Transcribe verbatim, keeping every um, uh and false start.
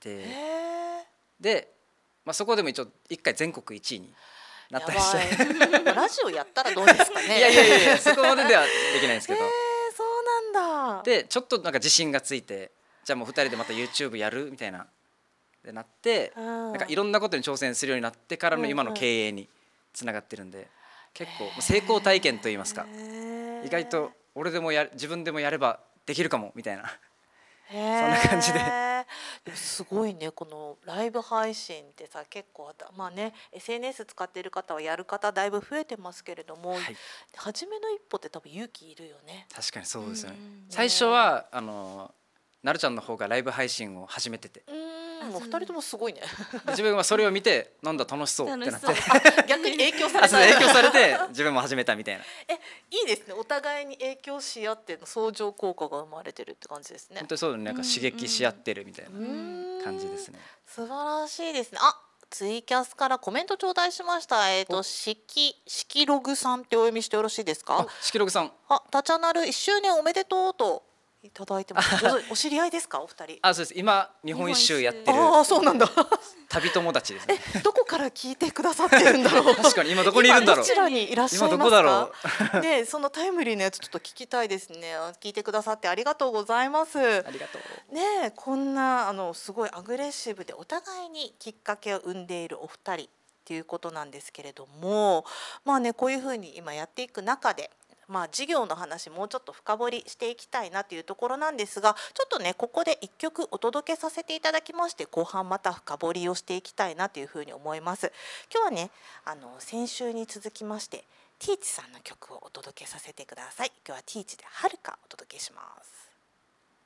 て、 へで、まあ、そこでも一応一回全国いちいになったりしやてばいラジオやったらどうですかね。 いやいやいやいやそこまでではできないんですけど、 えー、そうなんだ。 でちょっとなんか自信がついて、じゃあもうふたりでまた YouTube やるみたいなでなって、 うん、 なんかいろんなことに挑戦するようになってからの今の経営につながってるんんで、結構成功体験といいますか、意外と俺でもや自分でもやればできるかもみたいなそんな感じで。 でもすごいね、このライブ配信ってさ、結構まあね エスエヌエス 使ってる方はやる方だいぶ増えてますけれども、 はい、 初めの一歩って多分勇気いるよね。 確かにそうですよね。 うんね最初はあのなるちゃんの方がライブ配信を始めてて、 うんもうふたりともすごいね。 で自分はそれを見てなんだ楽しそうってなって楽しそうあ逆に影響された。 あそう影響されて自分も始めたみたいな。 えいいですね、お互いに影響し合っての相乗効果が生まれてるって感じですね。 本当にそうだね、なんか刺激し合ってるみたいなうん感じですね。 素晴らしいですね。あ、ツイキャスからコメント頂戴しました。えっ、としきしきログさんってお読みしてよろしいですか。 あ、しきろぐさん、 あ、タチャナルいっしゅうねんおめでとうといただいてます。おお知り合いですか、お二人。 あ、そうです。今日本一周やってるああ、そうなんだ。 旅友達ですね。 え、どこから聞いてくださってるんだろう。 確かに今どこにいるんだろう。 今どちらにいらっしゃいますか。 今どこだろう。ね、そのタイムリーなやつちょっと聞きたいですね。聞いてくださってありがとうございます。 ありがとう。 ね、こんなあのすごいアグレッシブでお互いにきっかけを生んでいるお二人っていうことなんですけれども、まあね、こういうふうに今やっていく中で、まあ、事業の話もうちょっと深掘りしていきたいなというところなんですが、ちょっとねここでいっきょくお届けさせていただきまして、後半また深掘りをしていきたいなというふうに思います。今日はね、あの先週に続きましてティーチさんの曲をお届けさせてください。今日はティーチではるかお届けします。